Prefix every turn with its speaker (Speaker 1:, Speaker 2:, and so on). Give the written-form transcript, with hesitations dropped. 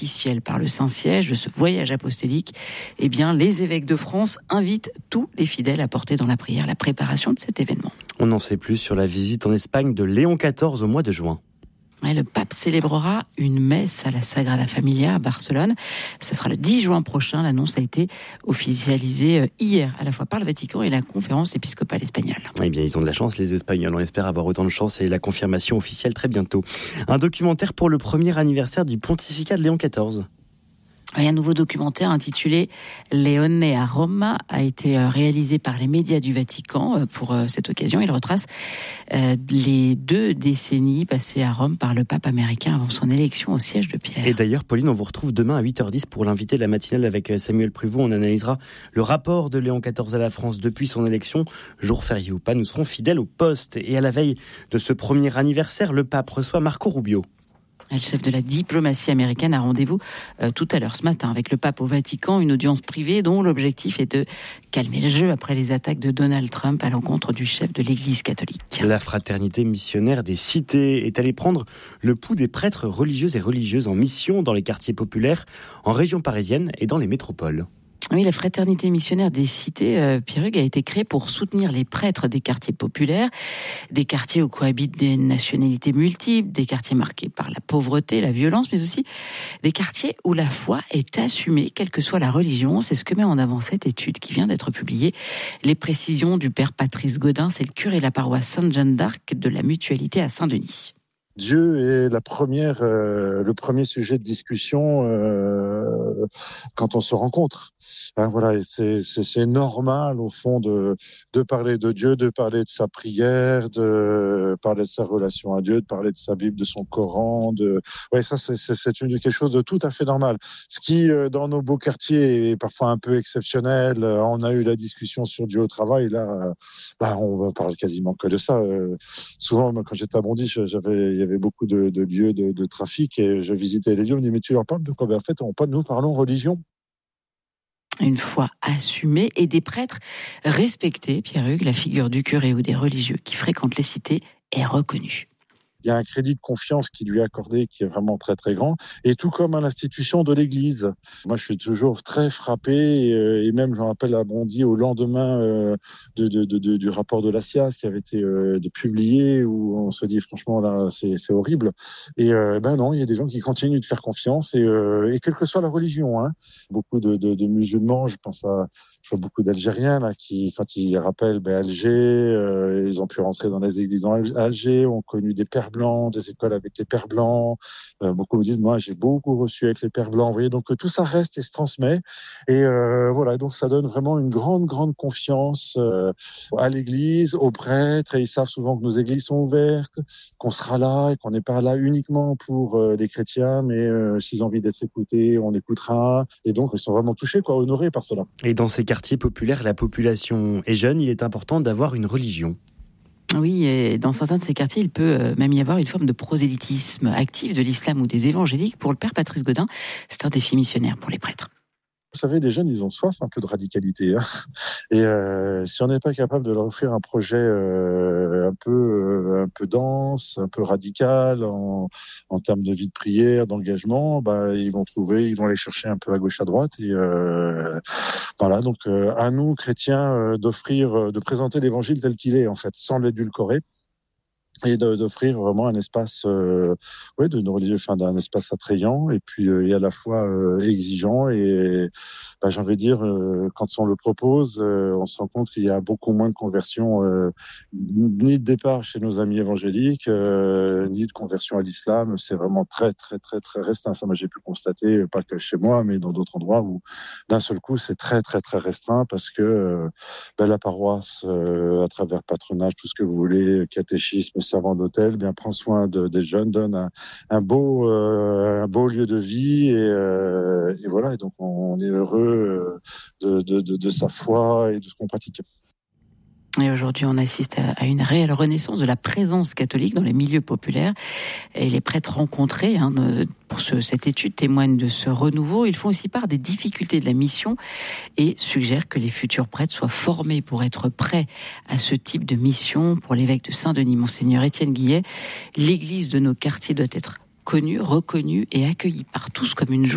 Speaker 1: officielle par le Saint-Siège de ce voyage apostolique, eh bien, les évêques de France invitent tous les fidèles à porter dans la prière la préparation de cet événement.
Speaker 2: On en sait plus sur la visite en Espagne de Léon XIV au mois de juin.
Speaker 1: Et le pape célébrera une messe à la Sagrada Familia à Barcelone. Ce sera le 10 juin prochain. L'annonce a été officialisée hier, à la fois par le Vatican et la conférence épiscopale espagnole.
Speaker 2: Eh bien, ils ont de la chance, les Espagnols. On espère avoir autant de chance et la confirmation officielle très bientôt. Un documentaire pour le premier anniversaire du pontificat de Léon XIV.
Speaker 1: Et un nouveau documentaire intitulé Leone a Roma a été réalisé par les médias du Vatican pour cette occasion. Il retrace les 2 décennies passées à Rome par le pape américain avant son élection au siège de Pierre.
Speaker 2: Et d'ailleurs, Pauline, on vous retrouve demain à 8h10 pour l'invité de la matinale avec Samuel Prévost. On analysera le rapport de Léon XIV à la France depuis son élection. Jour férié ou pas, nous serons fidèles au poste. Et à la veille de ce premier anniversaire, le pape reçoit Marco Rubio.
Speaker 1: Le chef de la diplomatie américaine a rendez-vous tout à l'heure ce matin avec le pape au Vatican, une audience privée dont l'objectif est de calmer le jeu après les attaques de Donald Trump à l'encontre du chef de l'Église catholique.
Speaker 2: La fraternité missionnaire des cités est allée prendre le pouls des prêtres religieux et religieuses en mission dans les quartiers populaires, en région parisienne et dans les métropoles.
Speaker 1: Oui, la fraternité missionnaire des cités, Pierrugue, a été créée pour soutenir les prêtres des quartiers populaires, des quartiers où cohabitent des nationalités multiples, des quartiers marqués par la pauvreté, la violence, mais aussi des quartiers où la foi est assumée, quelle que soit la religion. C'est ce que met en avant cette étude qui vient d'être publiée. Les précisions du père Patrice Godin, c'est le curé de la paroisse Sainte-Jeanne d'Arc de la Mutualité à Saint-Denis.
Speaker 3: Dieu est le premier sujet de discussion quand on se rencontre. Voilà, et c'est normal au fond de parler de Dieu, de parler de sa prière, de parler de sa relation à Dieu, de parler de sa Bible, de son Coran. Ça c'est quelque chose de tout à fait normal. Ce qui dans nos beaux quartiers est parfois un peu exceptionnel. On a eu la discussion sur Dieu au travail. Là, on parle quasiment que de ça. Souvent, quand j'étais à Bondy, il y avait beaucoup de lieux de trafic et je visitais les lieux. On me dit mais tu leur parles de quoi? En fait, nous parlons religion.
Speaker 1: Une foi assumée et des prêtres respectés. Pierre-Hugues, la figure du curé ou des religieux qui fréquentent les cités est reconnue.
Speaker 3: Il y a un crédit de confiance qui lui est accordé qui est vraiment très très grand, et tout comme à l'institution de l'Église. Moi je suis toujours très frappé, et même j'en rappelle à Bondy au lendemain du rapport de la SIAZ qui avait été publié, où on se dit franchement là c'est horrible, et non, il y a des gens qui continuent de faire confiance, et quelle que soit la religion, beaucoup de musulmans, je vois beaucoup d'Algériens là qui, quand ils rappellent Alger, ils ont pu rentrer dans les églises à Alger, ont connu des pères blancs, des écoles avec les pères blancs. Beaucoup me disent, moi j'ai beaucoup reçu avec les pères blancs. Vous voyez, donc tout ça reste et se transmet. Et voilà, donc ça donne vraiment une grande confiance à l'église, aux prêtres. Et ils savent souvent que nos églises sont ouvertes, qu'on sera là et qu'on n'est pas là uniquement pour les chrétiens, mais s'ils ont envie d'être écoutés, on écoutera. Et donc ils sont vraiment touchés, honorés par cela.
Speaker 2: Et dans ces quartiers populaires, la population est jeune, il est important d'avoir une religion.
Speaker 1: Oui, et dans certains de ces quartiers, il peut même y avoir une forme de prosélytisme actif de l'islam ou des évangéliques. Pour le père Patrice Godin, c'est un défi missionnaire pour les prêtres.
Speaker 3: Vous savez, les jeunes, ils ont soif un peu de radicalité. Et si on n'est pas capable de leur offrir un projet un peu dense, un peu radical en termes de vie de prière, d'engagement, ils vont aller chercher un peu à gauche, à droite. Et voilà, donc à nous, chrétiens, de présenter l'évangile tel qu'il est, en fait, sans l'édulcorer. Et d'offrir vraiment un espace d'un espace attrayant et puis et à la fois exigeant, et j'ai envie de dire quand on le propose, on se rend compte qu'il y a beaucoup moins de conversion ni de départ chez nos amis évangéliques ni de conversion à l'islam. C'est vraiment très très très très restreint. Ça, moi j'ai pu constater, pas que chez moi mais dans d'autres endroits, où d'un seul coup c'est très très très restreint, parce que la paroisse à travers patronage, tout ce que vous voulez, catéchisme, servant d'hôtel, prend soin des jeunes, donne un beau lieu de vie, et voilà. Et donc on est heureux de sa foi et de ce qu'on pratique.
Speaker 1: Et aujourd'hui, on assiste à une réelle renaissance de la présence catholique dans les milieux populaires. Et les prêtres rencontrés pour cette étude témoignent de ce renouveau. Ils font aussi part des difficultés de la mission et suggèrent que les futurs prêtres soient formés pour être prêts à ce type de mission. Pour l'évêque de Saint-Denis, Monseigneur Étienne Guillet, l'église de nos quartiers doit être connue, reconnue et accueillie par tous comme une joie.